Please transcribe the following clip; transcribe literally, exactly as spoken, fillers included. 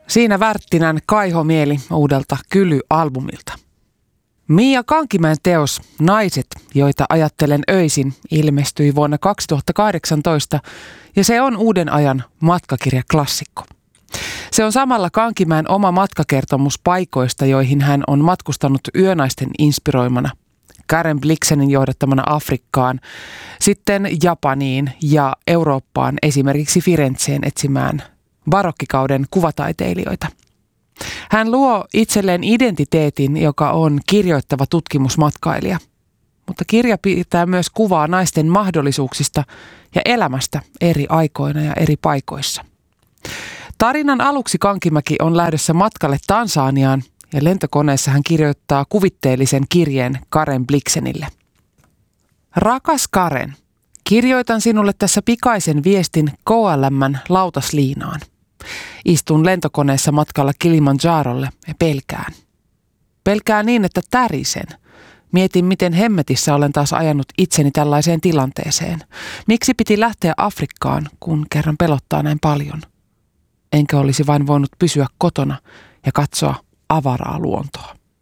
Siinä Värttinän Kaihomieli uudelta Kyly-albumilta. Mia Kankimäen teos Naiset, joita ajattelen öisin, ilmestyi vuonna kaksituhattakahdeksantoista ja se on uuden ajan matkakirjaklassikko. Se on samalla Kankimäen oma matkakertomus paikoista, joihin hän on matkustanut yönaisten inspiroimana. Karen Blixenin johdattamana Afrikkaan, sitten Japaniin ja Eurooppaan, esimerkiksi Firenzeen etsimään barokkikauden kuvataiteilijoita. Hän luo itselleen identiteetin, joka on kirjoittava tutkimusmatkailija. Mutta kirja pitää myös kuvaa naisten mahdollisuuksista ja elämästä eri aikoina ja eri paikoissa. Tarinan aluksi Kankimäki on lähdössä matkalle Tansaniaan ja lentokoneessa hän kirjoittaa kuvitteellisen kirjeen Karen Blixenille. Rakas Karen, kirjoitan sinulle tässä pikaisen viestin K L M:n lautasliinaan. Istun lentokoneessa matkalla Kilimanjarolle ja pelkään. Pelkään niin, että tärisen. Mietin, miten hemmetissä olen taas ajanut itseni tällaiseen tilanteeseen. Miksi piti lähteä Afrikkaan, kun kerran pelottaa näin paljon? Enkä olisi vain voinut pysyä kotona ja katsoa avaraa luontoa.